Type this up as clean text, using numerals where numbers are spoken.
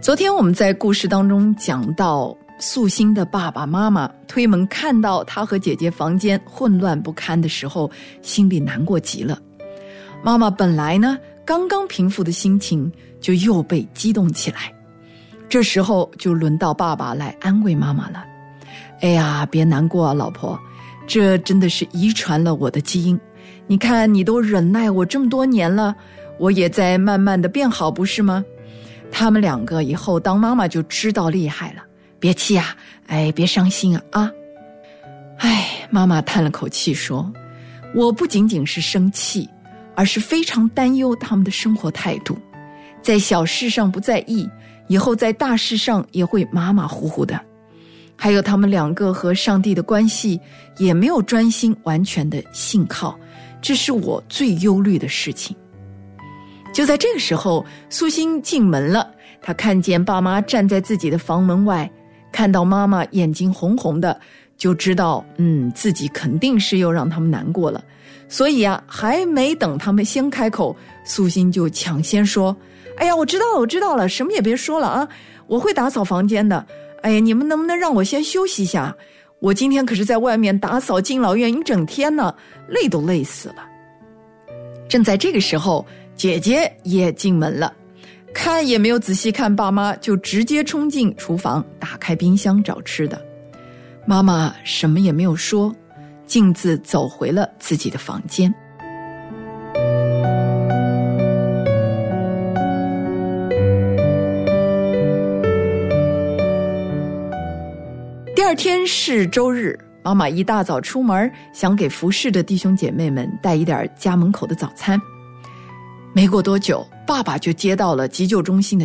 昨天我们在故事当中讲到，素心的爸爸妈妈推门看到他和姐姐房间混乱不堪的时候，心里难过极了。妈妈本来呢刚刚平复的心情就又被激动起来，这时候就轮到爸爸来安慰妈妈了。哎呀，别难过啊，老婆，这真的是遗传了我的基因。你看你都忍耐我这么多年了，我也在慢慢的变好，不是吗？他们两个以后当妈妈就知道厉害了，别气啊，别伤心啊。妈妈叹了口气说，我不仅仅是生气，而是非常担忧他们的生活态度，在小事上不在意，以后在大事上也会马马虎虎的。还有他们两个和上帝的关系也没有专心完全的信靠，这是我最忧虑的事情。就在这个时候，素心进门了，她看见爸妈站在自己的房门外，看到妈妈眼睛红红的，就知道自己肯定是又让他们难过了。所以还没等他们先开口，素心就抢先说，我知道了，什么也别说了啊，我会打扫房间的。你们能不能让我先休息一下？我今天可是在外面打扫敬老院一整天呢，累都累死了。正在这个时候，姐姐也进门了，看也没有仔细看爸妈，就直接冲进厨房，打开冰箱找吃的。妈妈什么也没有说，径自走回了自己的房间。第二天是周日，妈妈一大早出门，想给服侍的弟兄姐妹们带一点家门口的早餐。没过多久，爸爸就接到了急救中心的